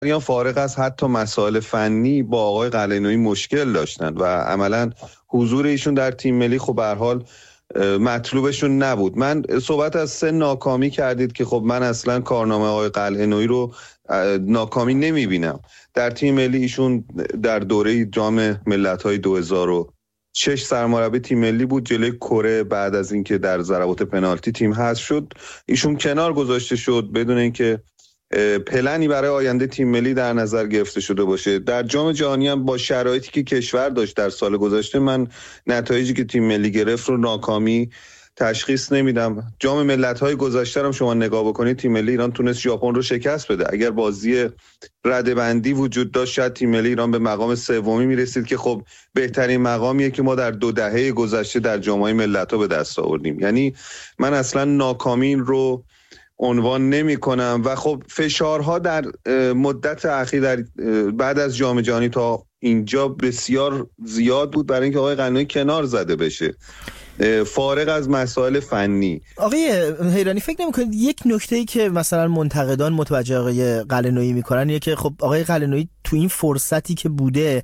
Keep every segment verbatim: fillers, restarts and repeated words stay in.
یا فارغ از حتی مسائل فنی با آقای قلعه‌نویی مشکل داشتند و عملاً حضور ایشون در تیم ملی خب به هر حال مطلوبشون نبود. من صحبت از سه ناکامی کردید که خب من اصلا کارنامه آقای قلعه‌نویی رو ناکامی نمیبینم. در تیم ملی ایشون در دوره جام ملت‌های دو هزار و شش سرمربی تیم ملی بود. جلوی کره بعد از اینکه در ضربات پنالتی تیم حذف شد ایشون کنار گذاشته شد بدون اینکه پلنی برای آینده تیم ملی در نظر گرفته شده باشه. در جام جهانی هم با شرایطی که کشور داشت در سال گذشته من نتایجی که تیم ملی گرفت رو ناکامی تشخیص نمیدم. جام ملت‌های گذشته هم شما نگاه بکنید تیم ملی ایران تونست ژاپن رو شکست بده. اگر بازی رده‌بندی وجود داشت شاید تیم ملی ایران به مقام سومی میرسید که خب بهترین مقامیه که ما در دو دهه گذشته در جام‌های ملت‌ها به دست آوردیم. یعنی من اصلا ناکامی رو عنوان نمی کنم و خب فشارها در مدت اخیر در بعد از جام جهانی تا اینجا بسیار زیاد بود برای اینکه آقای قلعه‌نویی کنار زده بشه فارغ از مسائل فنی. آقای حیرانی فکر نمی‌کنید یک نکته‌ای که مثلا منتقدان متوجه آقای قلعه‌نویی می‌کنن اینه که خب آقای قلعه‌نویی تو این فرصتی که بوده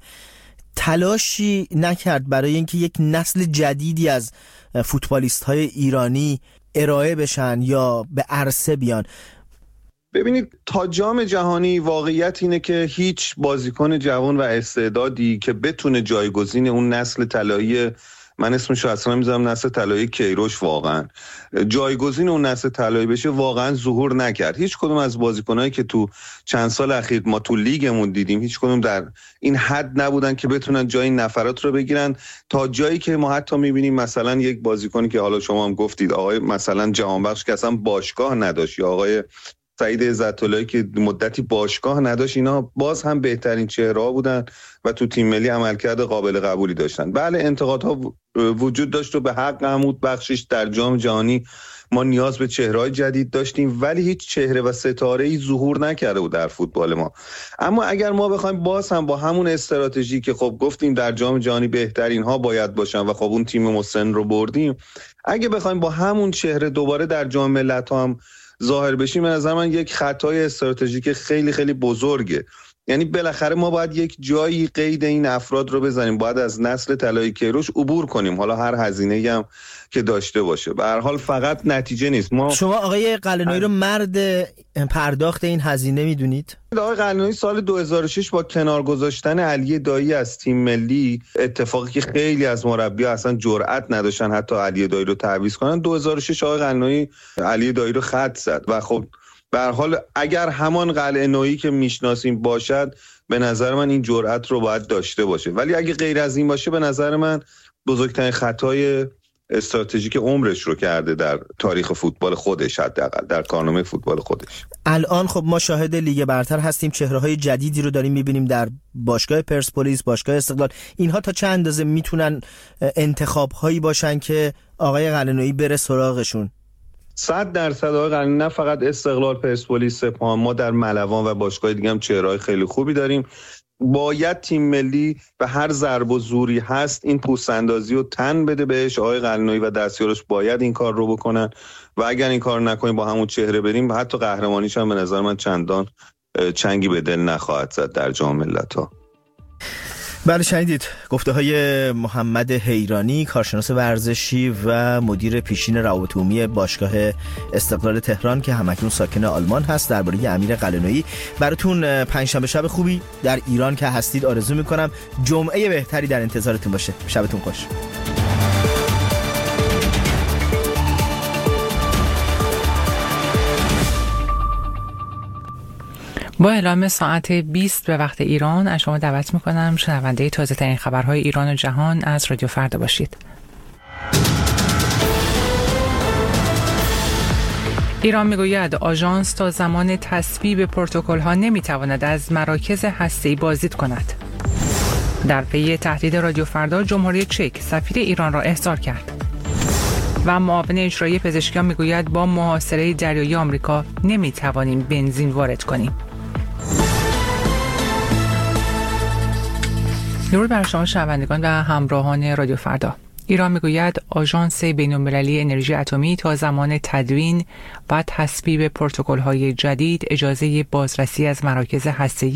تلاشی نکرد برای اینکه یک نسل جدیدی از فوتبالیست‌های ایرانی ارائه بشن یا به عرصه بیان؟ ببینید تا جام جهانی واقعیت اینه که هیچ بازیکن جوان و استعدادی که بتونه جایگزین اون نسل طلایی، من اسمشو اصلا میذارم نسل طلایی کیروش، واقعا جایگزین اون نسل طلایی بشه واقعا ظهور نکرد. هیچ کدوم از بازیکنایی که تو چند سال اخیر ما تو لیگمون دیدیم هیچ کدوم در این حد نبودن که بتونن جای این نفرات رو بگیرن تا جایی که ما حتی میبینیم مثلا یک بازیکنی که حالا شما هم گفتید آقای مثلا جهانبخش که اصلا باشگاه نداشت یا آقای سعید عزت‌اللهی که مدتی باشگاه نداشت، اینا باز هم بهترین چهره‌ها بودن و تو تیم ملی عملکرد قابل قبولی داشتن. بله انتقادها وجود داشت و به حق عمود بخشش در جام جهانی ما نیاز به چهره‌های جدید داشتیم ولی هیچ چهره و ستاره‌ای ظهور نکرده بود در فوتبال ما. اما اگر ما بخوایم باز هم با همون استراتژی که خب گفتیم در جام جهانی بهترین ها باید باشن و خب اون تیم مسن رو بردیم، اگه بخوایم با همون چهره دوباره در جام ملت‌ها هم ظاهر بشیم به نظر من یک خطای استراتژیک خیلی خیلی بزرگه. یعنی بالاخره ما باید یک جایی قید این افراد رو بزنیم، باید از نسل طلایی کیروش عبور کنیم حالا هر هزینه‌ای هم که داشته باشه. به هر حال فقط نتیجه نیست. ما شما آقای قلعه‌نویی رو مرد پرداخت این هزینه میدونید؟ آقای قلعه‌نویی سال دو هزار و شش با کنار گذاشتن علی دایی از تیم ملی، اتفاقی که خیلی از مربی‌ها اصلا جرئت نداشتن حتی علی دایی رو تعویض کنن، دو هزار و شش آقای قلعه‌نویی علی دایی رو خط زد و خب به هر حال اگر همان قلعه‌نویی که میشناسیم باشد به نظر من این جرأت رو باید داشته باشه، ولی اگه غیر از این باشه به نظر من بزرگترین خطای استراتژیک عمرش رو کرده در تاریخ فوتبال خودش، حداقل در کارنامه فوتبال خودش. الان خب ما شاهد لیگ برتر هستیم، چهره‌های جدیدی رو داریم می‌بینیم در باشگاه پرسپولیس، باشگاه استقلال. اینها تا چند اندازه میتونن انتخاب‌هایی باشن که آقای قلعه‌نویی بره سراغشون؟ صد درصد آقای قلعه‌نویی، نه فقط استقلال، پرسپولیس، سپاهان، ما در ملوان و باشگاه دیگه هم چهره‌های خیلی خوبی داریم. باید تیم ملی به هر ضرب و زوری هست این پوست‌اندازی رو تن بده بهش. آقای قلعه‌نویی و دستیارش باید این کار رو بکنن و اگر این کار نکنیم با همون چهره بریم حتی قهرمانیش هم به نظر من چندان چنگی به دل نخواهد زد در جام ملت‌ها. بله شنیدید گفته های محمد حیرانی، کارشناس ورزشی و مدیر پیشین روابط عمومی باشگاه استقلال تهران که همکنون ساکن آلمان هست، درباره امیر قلعه‌نویی. براتون پنجشنبه شب خوبی در ایران که هستید آرزو میکنم. جمعه بهتری در انتظارتون باشه. شبتون خوش. با اعلام ساعت بیست به وقت ایران از شما دعوت میکنم شنونده تازه ترین خبرهای ایران و جهان از رادیو فردا باشید. ایران میگوید آژانس تا زمان تصویب پروتکل ها نمیتواند از مراکز هسته‌ای بازدید کند. در پی تهدید رادیو فردا جمهوری چک سفیر ایران را احضار کرد. و معاون اجرایی پزشکیان میگوید با محاصره دریایی آمریکا نمیتوانیم بنزین وارد کنیم. درود بر شما شنوندگان و همراهان رادیو فردا. ایران میگوید آژانس بین‌المللی انرژی اتمی تا زمان تدوین و تصویب پروتکل‌های جدید اجازه بازرسی از مراکز هسته‌ای